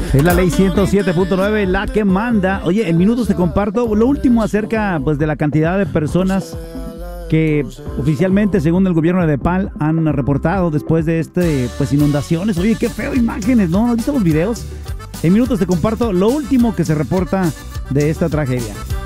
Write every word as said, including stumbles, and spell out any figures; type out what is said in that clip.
Es la ley ciento siete punto nueve la que manda. Oye, en minutos te comparto lo último acerca pues de la cantidad de personas que oficialmente, según el gobierno de Nepal, han reportado después de este pues inundaciones. Oye, qué feo imágenes, ¿no? ¿Has visto los videos? En minutos te comparto lo último que se reporta de esta tragedia.